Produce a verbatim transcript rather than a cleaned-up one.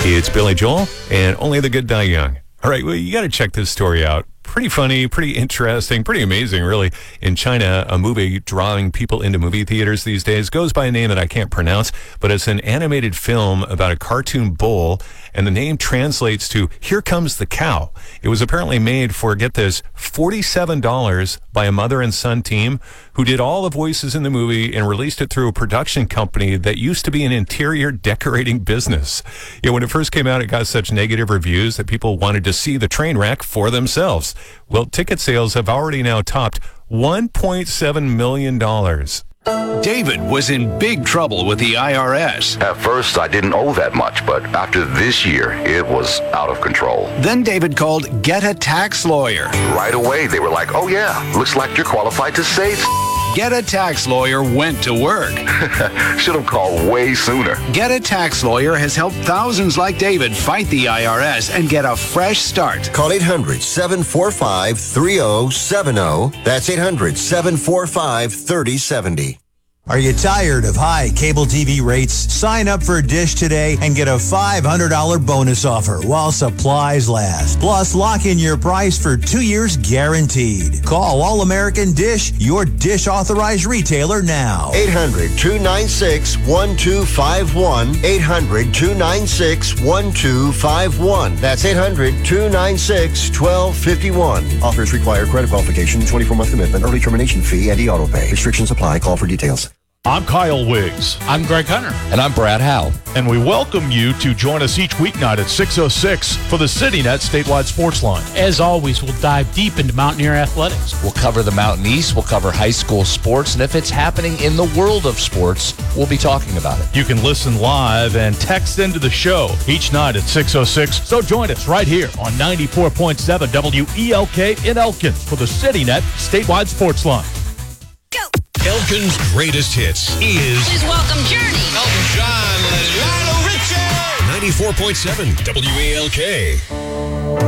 It's Billy Joel and Only the Good Die Young. All right, well, you got to check this story out. Pretty funny, pretty interesting, pretty amazing, really. In China, a movie drawing people into movie theaters these days goes by a name that I can't pronounce, but it's an animated film about a cartoon bull, and the name translates to Here Comes the Cow. It was apparently made for, get this, forty-seven dollars by a mother and son team who did all the voices in the movie and released it through a production company that used to be an interior decorating business. You know, when it first came out, it got such negative reviews that people wanted to see the train wreck for themselves. Well, ticket sales have already now topped one point seven million dollars. David was in big trouble with the I R S. At first, I didn't owe that much, but after this year, it was out of control. Then David called Get a Tax Lawyer. Right away, they were like, oh yeah, looks like you're qualified to save. Get a Tax Lawyer went to work. Should have called way sooner. Get a Tax Lawyer has helped thousands like David fight the I R S and get a fresh start. Call eight hundred, seven four five, three oh seven oh. That's eight hundred, seven four five, three oh seven oh. Are you tired of high cable T V rates? Sign up for Dish today and get a five hundred dollars bonus offer while supplies last. Plus, lock in your price for two years guaranteed. Call All American Dish, your Dish authorized retailer now. eight hundred, two nine six, one two five one. eight hundred, two nine six, one two five one. That's eight hundred, two nine six, one two five one. Offers require credit qualification, twenty-four month commitment, early termination fee, and e-auto pay. Restrictions apply. Call for details. I'm Kyle Wiggs. I'm Greg Hunter. And I'm Brad Howe. And we welcome you to join us each weeknight at six oh six for the CityNet Statewide Sports Line. As always, we'll dive deep into Mountaineer athletics. We'll cover the Mountain East, we'll cover high school sports, and if it's happening in the world of sports, we'll be talking about it. You can listen live and text into the show each night at six oh six. So join us right here on ninety-four point seven W E L K in Elkin for the CityNet Statewide Sports Line. Elkin's greatest hits is... Please welcome Journey. Elton John, Lionel Richie. ninety-four point seven W E L K.